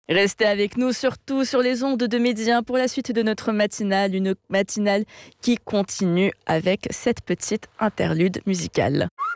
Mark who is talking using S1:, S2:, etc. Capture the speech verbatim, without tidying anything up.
S1: Restez avec nous, surtout sur les ondes de Midi un pour la suite de notre matinale, une matinale qui continue avec cette petite interlude musicale.